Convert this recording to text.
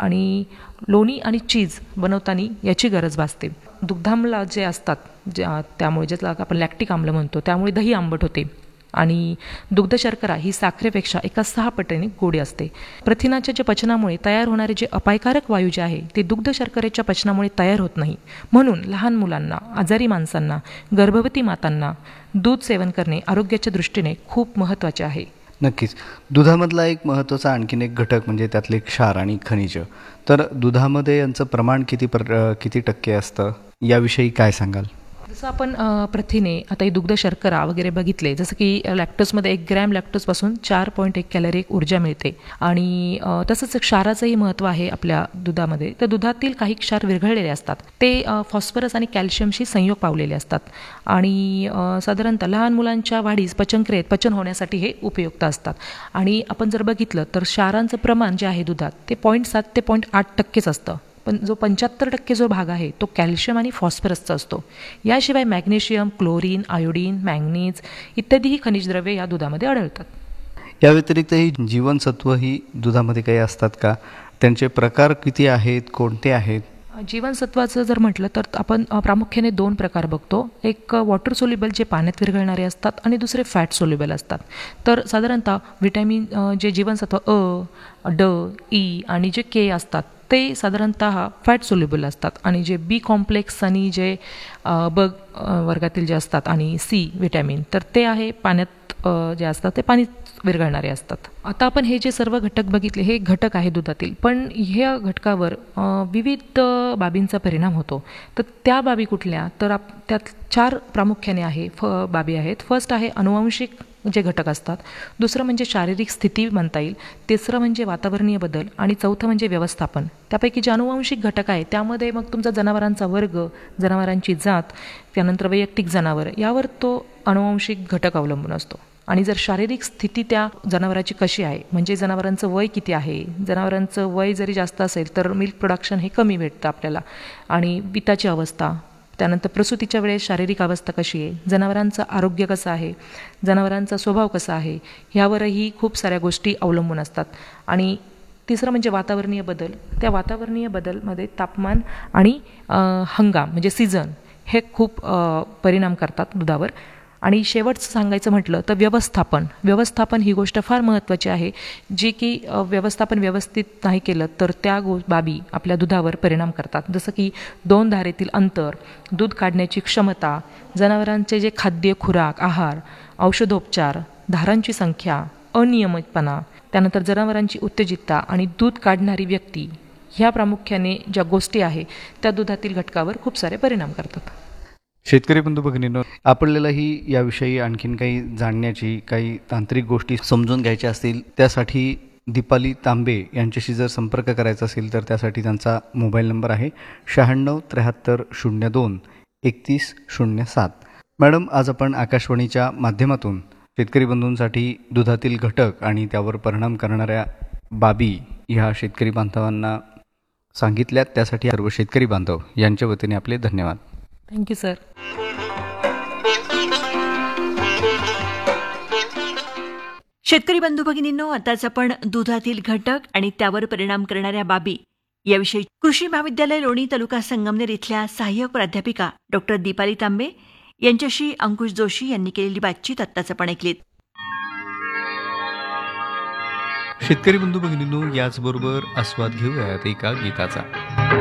आणि लोणी आणि चीज बनवताना याची गरज भासते. दुग्धाम्ल जे असतात त्यामुळे ज्याला आपण लॅक्टिक आम्ल म्हणतो, त्यामुळे दही आंबट होते आणि दुग्ध शर्करा ही साखरेपेक्षा एका 6 पटीने गोडी असते. प्रथिनाच्या जे पचनामुळे तयार होणारे जे अपायकारक वायू जे आहे ते दुग्ध शर्करेच्या पचनामुळे तयार होत नाही. म्हणून लहान मुलांना, आजारी माणसांना, गर्भवती मातांना दूध सेवन करणे आरोग्याच्या दृष्टीने खूप महत्त्वाचे आहे. नक्कीच. दुधामधला एक महत्त्वाचा आणखीन एक घटक म्हणजे त्यातले क्षार आणि खनिज. तर दुधामध्ये यांचं प्रमाण किती टक्के असतं, याविषयी काय सांगाल? जसं आपण प्रथिने, आता ही दुग्ध शर्करा वगैरे बघितले, जसं की लॅक्टोजमध्ये 1 ग्रॅम लॅक्टोजपासून 4.1 कॅलरी एक ऊर्जा मिळते. आणि तसंच क्षाराचंही महत्त्व आहे आपल्या दुधामध्ये. तर दुधातील काही क्षार विरघळलेले असतात, ते फॉस्फरस आणि कॅल्शियमशी संयोग पावलेले असतात आणि साधारणतः लहान मुलांच्या वाढीस, पचनक्रियेत, पचन होण्यासाठी हे उपयुक्त असतात. आणि आपण जर बघितलं तर क्षारांचं प्रमाण जे आहे दुधात ते 0.7 ते 0.8% असतं. पण जो 75% जो भाग आहे तो कॅल्शियम आणि फॉस्फरसचा असतो. याशिवाय मॅग्नेशियम, क्लोरीन, आयोडीन, मॅंगनीज इत्यादीही खनिजद्रव्ये या दुधामध्ये आढळतात. या व्यतिरिक्तही जीवनसत्वही दुधामध्ये काही असतात का? त्यांचे प्रकार किती आहेत, कोणते आहेत? जीवनसत्वाचं जर म्हटलं तर आपण प्रामुख्याने 2 प्रकार बघतो. एक वॉटर सोल्युबल जे पाण्यात विरघळणारे असतात आणि दुसरे फॅट सोल्युबल असतात. तर साधारणतः विटॅमिन जे जीवनसत्व अ, ड, ई आणि जे के असतात ते साधारणतः फॅट सोल्युबल असतात आणि जे बी कॉम्प्लेक्स आणि जे ब वर्गातील जे असतात आणि सी विटॅमिन तर ते आहे पाण्यात जे असतात ते पाणी विरघळणारे असतात. आता आपण हे जे सर्व घटक बघितले हे घटक आहे दुधातील, पण ह्या घटकावर विविध बाबींचा परिणाम होतो. तर त्या बाबी कुठल्या? तर त्यात 4 प्रामुख्याने बाबी आहेत. फर्स्ट आहे अनुवांशिक जे घटक असतात, दुसरं म्हणजे शारीरिक स्थिती म्हणता येईल, तिसरं म्हणजे वातावरणीय बदल आणि चौथं म्हणजे व्यवस्थापन. त्यापैकी जे अनुवांशिक घटक आहे त्यामध्ये मग तुमचा जनावरांचा वर्ग, जनावरांची जात, त्यानंतर वैयक्तिक जनावर यावर तो अनुवांशिक घटक अवलंबून असतो. आणि जर शारीरिक स्थिती त्या जनावराची कशी आहे, म्हणजे जनावरांचं वय किती आहे, जनावरांचं वय जरी जास्त असेल तर मिल्क प्रोडक्शन हे कमी भेटतं आपल्याला, आणि पिताची अवस्था, त्यानंतर प्रसूतीच्या वेळेस शारीरिक अवस्था कशी आहे, जनावरांचं आरोग्य कसं आहे, जनावरांचा स्वभाव कसा आहे, ह्यावरही खूप साऱ्या गोष्टी अवलंबून असतात. आणि तिसरं म्हणजे वातावरणीय बदल. त्या वातावरणीय बदलमध्ये तापमान आणि हंगाम म्हणजे सीझन हे खूप परिणाम करतात दुधावर. आणि शेवटचं सांगायचं म्हटलं तर व्यवस्थापन ही गोष्ट फार महत्त्वाची आहे, जी की व्यवस्थापन व्यवस्थित नाही केलं तर त्या बाबी आपल्या दुधावर परिणाम करतात. जसं की 2 धारेतील अंतर, दूध काढण्याची क्षमता, जनावरांचे जे खाद्य, खुराक, आहार, औषधोपचार, धारांची संख्या, अनियमितपणा, त्यानंतर जनावरांची उत्तेजितता आणि दूध काढणारी व्यक्ती, ह्या प्रामुख्याने ज्या गोष्टी आहे त्या दुधातील घटकावर खूप सारे परिणाम करतात. शेतकरी बंधू भगिनींनो, आपल्यालाही याविषयी आणखीन काही जाणण्याची, काही तांत्रिक गोष्टी समजून घ्यायच्या असतील, त्यासाठी दीपाली तांबे यांच्याशी जर संपर्क करायचा असेल तर त्यासाठी त्यांचा मोबाईल नंबर आहे 96 73 02 31 07. मॅडम, आज आपण आकाशवाणीच्या माध्यमातून शेतकरी बंधूंसाठी दुधातील घटक आणि त्यावर परिणाम करणाऱ्या बाबी ह्या शेतकरी बांधवांना सांगितल्यात. त्यासाठी सर्व शेतकरी बांधव यांच्या वतीने आपले धन्यवाद. Thank you sir. शेतकरी बंधू भगिनींनो, आताच आपण दुधातील घटक आणि त्यावर परिणाम करणाऱ्या बाबी याविषयी कृषी महाविद्यालय लोणी, तालुका संगमनेर इथल्या सहाय्यक प्राध्यापिका डॉक्टर दीपाली तांबे यांच्याशी अंकुश जोशी यांनी केलेली बातचीत आत्ताच आपण ऐकलीत. शेतकरी बंधू भगिनींनो, याचबरोबर आस्वाद घेऊयात एका गीताचा.